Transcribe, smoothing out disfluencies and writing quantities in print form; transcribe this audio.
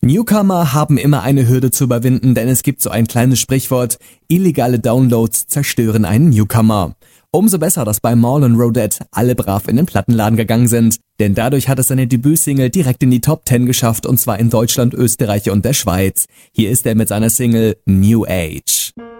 Newcomer haben immer eine Hürde zu überwinden, denn es gibt so ein kleines Sprichwort: illegale Downloads zerstören einen Newcomer. Umso besser, dass bei Marlon Rodette alle brav in den Plattenladen gegangen sind, denn dadurch hat es seine Debütsingle direkt in die Top 10 geschafft, und zwar in Deutschland, Österreich und der Schweiz. Hier ist er mit seiner Single New Age.